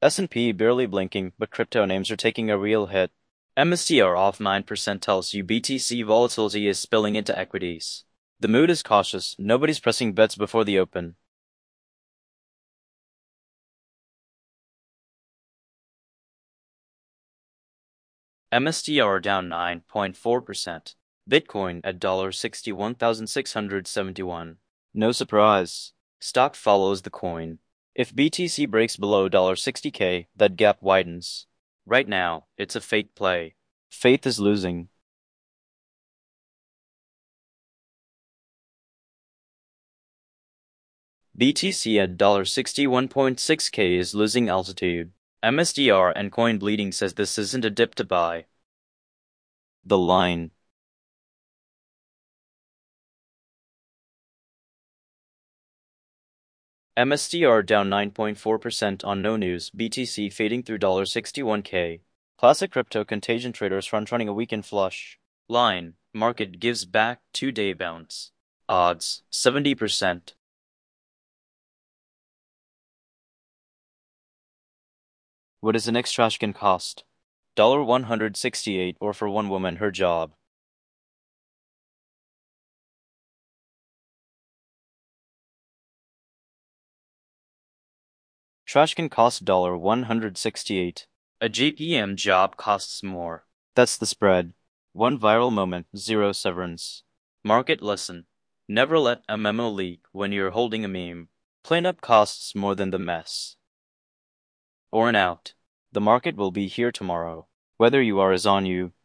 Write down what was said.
S&P barely blinking, but crypto names are taking a real hit. MSTR off 9% tells you BTC volatility is spilling into equities. The mood is cautious, nobody's pressing bets before the open. MSTR down 9.4%. Bitcoin at $61,671. No surprise. Stock follows the coin. If BTC breaks below $60K, that gap widens. Right now, it's a fake play. Faith is losing. BTC at $61.6K is losing altitude. MSTR and Coin Bleeding says this isn't a dip to buy. The line. MSTR down 9.4% on no news, BTC fading through $61K. Classic crypto contagion traders front-running a weekend flush. Line, market gives back 2-day bounce. Odds, 70%. What does the next trash can cost? $168 or for one woman her job. Trash can cost $168. A GPM job costs more. That's the spread. One viral moment, zero severance. Market lesson. Never let a memo leak when you're holding a meme. Cleanup costs more than the mess. Or an out. The market will be here tomorrow. Whether you are is on you.